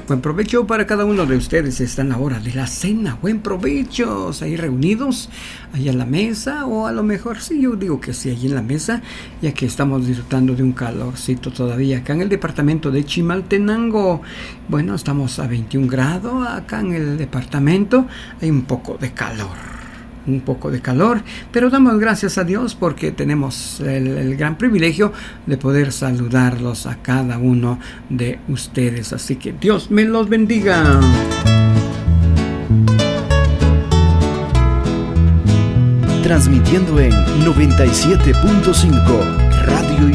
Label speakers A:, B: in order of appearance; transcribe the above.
A: Buen provecho para cada uno de ustedes. Está en la hora de la cena. Buen provecho. Ahí reunidos, ahí en la mesa, o a lo mejor sí, yo digo que sí, ahí en la mesa, ya que estamos disfrutando de un calorcito todavía acá en el departamento de Chimaltenango. Bueno, estamos a 21 grados acá en el departamento. Hay un poco de calor, pero damos gracias a Dios porque tenemos el gran privilegio de poder saludarlos a cada uno de ustedes, así que Dios me los bendiga.
B: Transmitiendo en 97.5 Radio